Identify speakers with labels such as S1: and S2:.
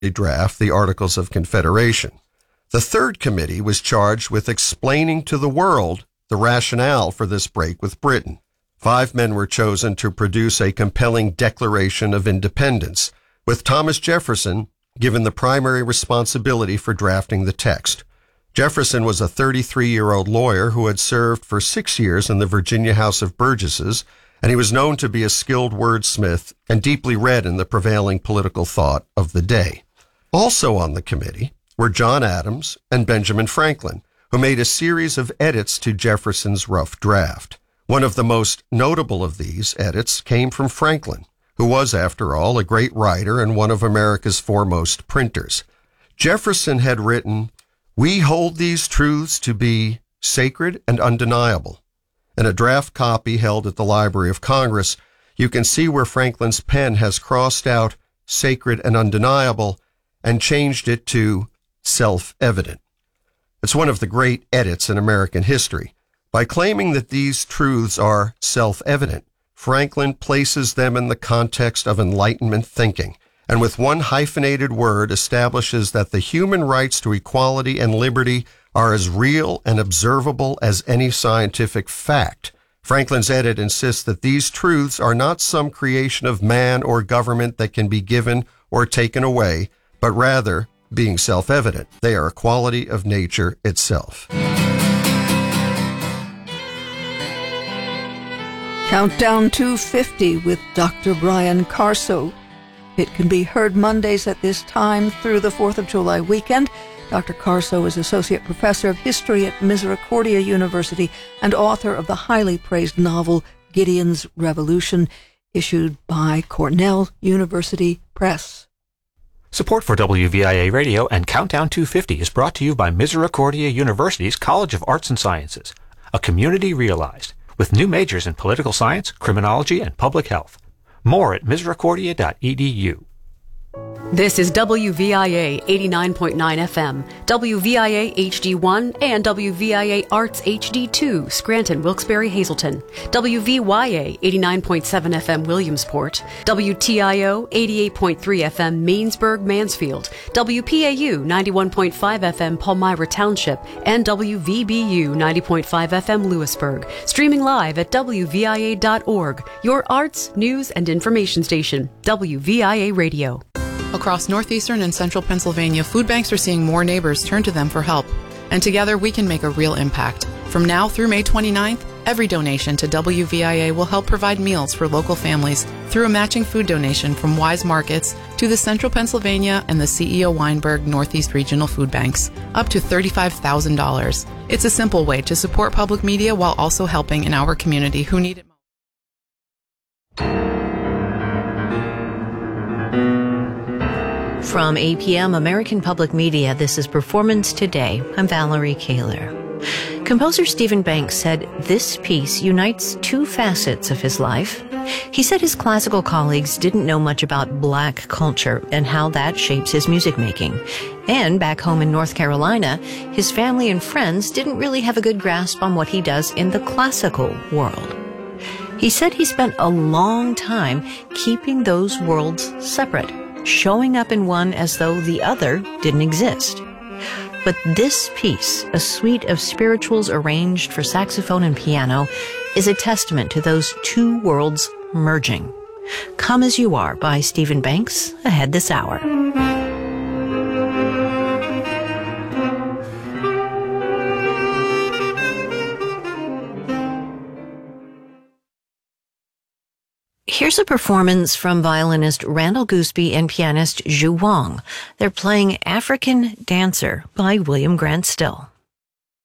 S1: draft, the Articles of Confederation. The third committee was charged with explaining to the world the rationale for this break with Britain. 5 men were chosen to produce a compelling Declaration of Independence, with Thomas Jefferson given the primary responsibility for drafting the text. Jefferson was a 33-year-old lawyer who had served for 6 years in the Virginia House of Burgesses, and he was known to be a skilled wordsmith and deeply read in the prevailing political thought of the day. Also on the committee were John Adams and Benjamin Franklin, who made a series of edits to Jefferson's rough draft. One of the most notable of these edits came from Franklin, who was, after all, a great writer and one of America's foremost printers. Jefferson had written, "We hold these truths to be sacred and undeniable." In a draft copy held at the Library of Congress, you can see where Franklin's pen has crossed out "sacred and undeniable" and changed it to "self-evident." It's one of the great edits in American history. By claiming that these truths are self-evident, Franklin places them in the context of Enlightenment thinking, and with one hyphenated word establishes that the human rights to equality and liberty are as real and observable as any scientific fact. Franklin's edit insists that these truths are not some creation of man or government that can be given or taken away, but rather, being self-evident, they are a quality of nature itself.
S2: Countdown 250 with Dr. Brian Carso. It can be heard Mondays at this time through the 4th of July weekend. Dr. Carso is Associate Professor of History at Misericordia University and author of the highly praised novel Gideon's Revolution, issued by Cornell University Press.
S3: Support for WVIA Radio and Countdown 250 is brought to you by Misericordia University's College of Arts and Sciences, a community realized, with new majors in political science, criminology, and public health. More at misericordia.edu.
S4: This is WVIA 89.9 FM, WVIA HD1, and WVIA Arts HD2, Scranton, Wilkes-Barre, Hazleton, WVYA 89.7 FM, Williamsport, WTIO 88.3 FM, Mainsburg, Mansfield, WPAU 91.5 FM, Palmyra Township, and WVBU 90.5 FM, Lewisburg. Streaming live at WVIA.org, your arts, news, and information station, WVIA Radio.
S5: Across northeastern and central Pennsylvania, food banks are seeing more neighbors turn to them for help. And together we can make a real impact. From now through May 29th, every donation to WVIA will help provide meals for local families through a matching food donation from Wise Markets to the Central Pennsylvania and the CEO Weinberg Northeast Regional Food Banks, up to $35,000. It's a simple way to support public media while also helping in our community who need it most.
S6: From APM American Public Media, this is Performance Today. I'm Valerie Kaler. Composer Stephen Banks said this piece unites two facets of his life. He said his classical colleagues didn't know much about black culture and how that shapes his music making. And back home in North Carolina, his family and friends didn't really have a good grasp on what he does in the classical world. He said he spent a long time keeping those worlds separate, showing up in one as though the other didn't exist. But this piece, a suite of spirituals arranged for saxophone and piano, is a testament to those two worlds merging. Come As You Are by Stephen Banks, ahead this hour. Here's a performance from violinist Randall Gooseby and pianist Zhu Wang. They're playing African Dancer by William Grant Still.